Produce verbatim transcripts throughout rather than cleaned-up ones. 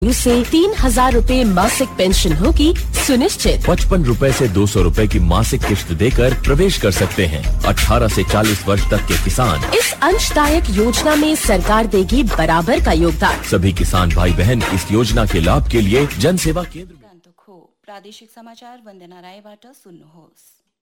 से तीन हजार रूपए मासिक पेंशन होगी सुनिश्चित। पचपन रूपए से दो सौ रूपए की मासिक किश्त देकर प्रवेश कर सकते हैं। अठारह से चालीस वर्ष तक के किसान इस अंशदायक योजना में सरकार देगी बराबर का योगदान। सभी किसान भाई बहन इस योजना के लाभ के लिए जन सेवा केंद्र प्रादेशिक समाचार वन्दना रायबाट सुन्नुहोस्।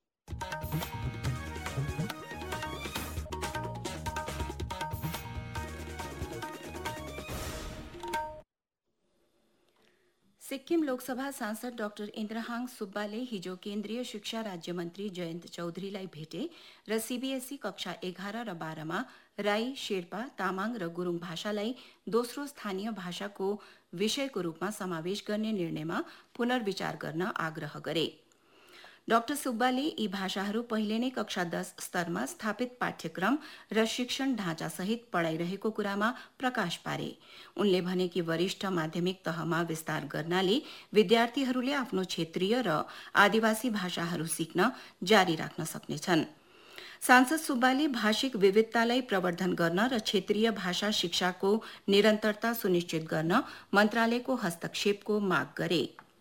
सिक्किम लोकसभा सांसद डाक्टर इन्द्रहाङ सुब्बाले हिजो केन्द्रीय शिक्षा राज्य मन्त्री जयन्त चौधरीलाई भेटे र सीबीएसई कक्षा एघार र बाह्रमा राई, शेर्पा, तामाङ र गुरूङ भाषालाई दोस्रो स्थानीय भाषाको विषयको रूपमा समावेश गर्ने निर्णयमा पुनर्विचार गर्न आग्रह गरे। डाक्टर सुब्बाले यी भाषाहरू पहिले नै कक्षा दस स्तरमा स्थापित पाठ्यक्रम र शिक्षण ढाँचासहित पढाइरहेको कुरामा प्रकाश पारे। उनले भने कि वरिष्ठ माध्यमिक तहमा विस्तार गर्नाले विद्यार्थीहरूले आफ्नो क्षेत्रीय र आदिवासी भाषाहरू सिक्न जारी राख्न सक्नेछन्। सांसद सुब्बाले भाषिक विविधतालाई प्रवर्धन गर्न र क्षेत्रीय भाषा शिक्षाको निरन्तरता सुनिश्चित गर्न मन्त्रालयको हस्तक्षेपको माग गरे।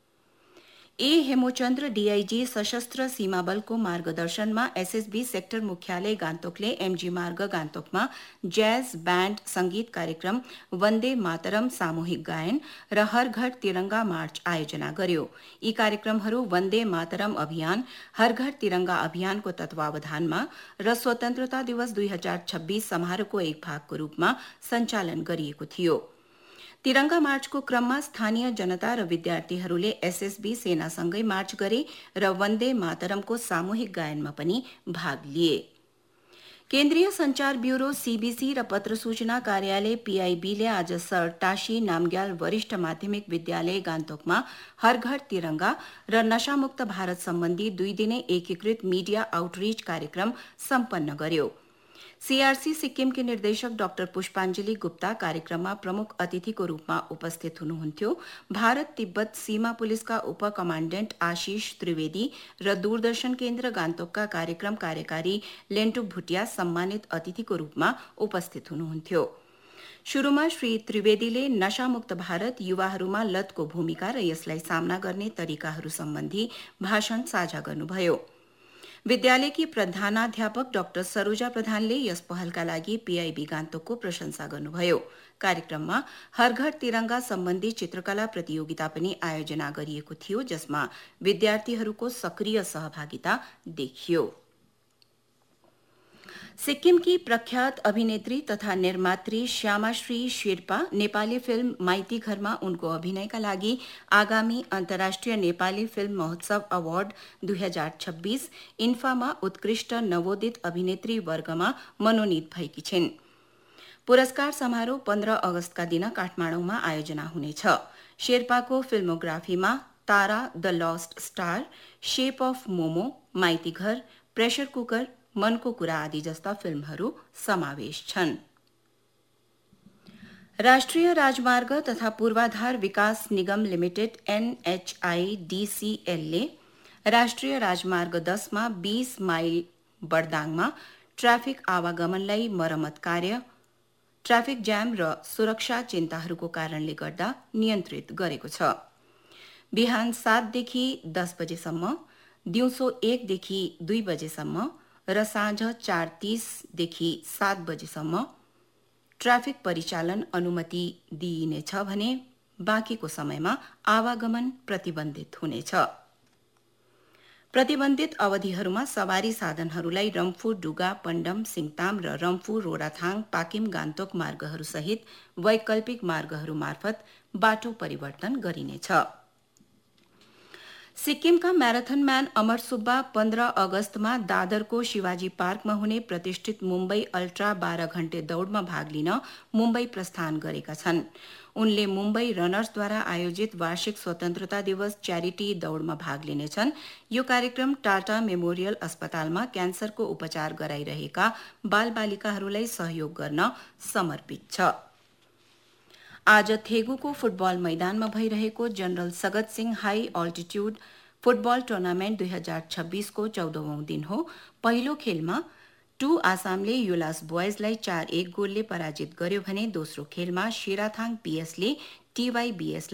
ए हेमोचन्द्र डीआईजी सशस्त्र सीमा बलको मार्गदर्शनमा एसएसबी सेक्टर मुख्यालय गान्तोकले एमजी मार्ग गान्तोकमा जैज ब्याण्ड संगीत कार्यक्रम वन्दे मातरम सामूहिक गायन र हर घर तिरंगा मार्च आयोजना गर्यो। यी कार्यक्रमहरू वन्दे मातरम अभियान, हर घर तिरंगा अभियानको तत्वावधानमा र स्वतन्त्रता दिवस दुई हजार छब्बीस समारोहको एक भागको रूपमा सञ्चालन गरिएको थियो। तिरंगा मार्चको क्रममा स्थानीय जनता र विद्यार्थीहरूले एसएसबी सेनासँगै मार्च गरे र वन्दे मातरमको सामूहिक गायनमा पनि भाग लिए। केन्द्रीय संचार ब्यूरो सीबीसी र पत्र सूचना कार्यालय पीआईबीले आज सर टाशी नामग्याल वरिष्ठ माध्यमिक विद्यालय गान्तोकमा हर घर तिरंगा र नशामुक्त भारत सम्बन्धी दुई दिने एकीकृत मीडिया आउटरीच कार्यक्रम सम्पन्न गर्यो। सीआरसी सिक्किम के निर्देशक डाक्टर पुष्पाञ्जली गुप्ता कार्यक्रममा प्रमुख अतिथिको रूपमा उपस्थित हुनुहुन्थ्यो। भारत तिब्बत सीमा पुलिसका उप कमाण्डेन्ट आशिष त्रिवेदी र दूरदर्शन केन्द्र गान्तोकका कार्यक्रम कार्यकारी लेन्टु भुटिया सम्मानित अतिथिको रूपमा उपस्थित हुनुहुन्थ्यो। शुरूमा श्री त्रिवेदीले नशामुक्त भारत, युवाहरूमा लतको भूमिका र यसलाई सामना गर्ने तरिकाहरू सम्बन्धी भाषण साझा गर्नुभयो। विद्यालयकी प्रधानाध्यापक डाक्टर सरोजा प्रधानले यस पहलका लागि पीआईबी गान्तोकको प्रशंसा गर्नुभयो। कार्यक्रममा हर घर तिरंगा सम्बन्धी चित्रकला प्रतियोगिता पनि आयोजना गरिएको थियो, जसमा विद्यार्थीहरूको सक्रिय सहभागिता देखियो। सिक्किमकी प्रख्यात अभिनेत्री तथा निर्मात्री श्यामाश्री शेर्पा नेपाली फिल्म माइती घरमा उनको अभिनयका लागि आगामी अन्तर्राष्ट्रिय नेपाली फिल्म महोत्सव अवार्ड दुई हजार छब्बीस इन्फामा उत्कृष्ट नवोदित अभिनेत्री वर्गमा मनोनित भएकी छिन्। पुरस्कार समारोह पन्ध्र अगस्तका दिन काठमाडौँमा आयोजना हुनेछ। शेर्पाको फिल्मोग्राफीमा तारा the lost star, shape of momo, माइती घर, प्रेसर कुकर, मनको कुरा आदि जस्ता फिल्महरू समावेश छन्। राष्ट्रिय राजमार्ग तथा पूर्वाधार विकास निगम लिमिटेड एनएचआईडीसीएलले राष्ट्रिय राजमार्ग दसमा बीस माइल बर्दाङमा ट्राफिक आवागमनलाई मरम्मत कार्य, ट्राफिक जाम र सुरक्षा चिन्ताहरूको कारणले गर्दा नियन्त्रित गरेको छ। बिहान सातदेखि दस बजेसम्म, दिउँसो एकदेखि दुई बजेसम्म र साँझ चार तीसदेखि सात बजेसम्म ट्राफिक परिचालन अनुमति दिइनेछ भने बाँकीको समयमा आवागमन प्रतिबन्धित हुनेछ। प्रतिबन्धित अवधिहरूमा सवारी साधनहरूलाई रम्फू, डुगा, पण्डम, सिङताम र रम्फू, रोडाथाङ, पाकिम, गान्तोक मार्गहरूसहित वैकल्पिक मार्गहरू मार्फत बाटो परिवर्तन गरिनेछ। सिक्किमका म्याराथन म्यान अमर सुब्बा पन्ध्र अगस्तमा दादरको शिवाजी पार्कमा हुने प्रतिष्ठित मुम्बई अल्ट्रा बाह्र घण्टे दौड़मा भाग लिन मुम्बई प्रस्थान गरेका छन्। उनले मुम्बई रनर्सद्वारा आयोजित वार्षिक स्वतन्त्रता दिवस च्यारिटी दौड़मा भाग लिनेछन्। यो कार्यक्रम टाटा मेमोरियल अस्पतालमा क्यान्सरको उपचार गराइरहेका बालबालिकाहरूलाई सहयोग गर्न समर्पित छ। आज थेगुको फुटबल मैदानमा भइरहेको general Sagat Singh high altitude football tournament दुई हजार छब्बीसको चौधौं दिन हो। पहिलो खेलमा टू आसामले युलास बोयजलाई चार एक गोलले पराजित गर्यो भने दोस्रो खेलमा शिराथाङ पीएसले टीवाईबीएस